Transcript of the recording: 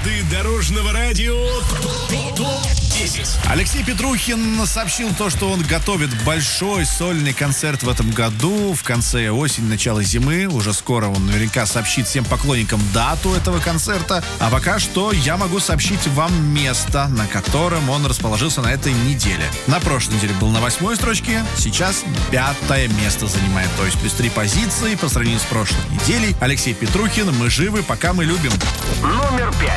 Звезды дорожного радио ТОП-10. Алексей Петрухин сообщил то, что он готовит большой сольный концерт в этом году, в конце осени, начало зимы. Уже скоро он наверняка сообщит всем поклонникам дату этого концерта. А пока что я могу сообщить вам место, на котором он расположился на этой неделе. На прошлой неделе был на 8-й строчке, сейчас 5-е место занимает. То есть плюс 3 позиции по сравнению с прошлой неделей. Алексей Петрухин, мы живы, пока мы любим. Номер 5.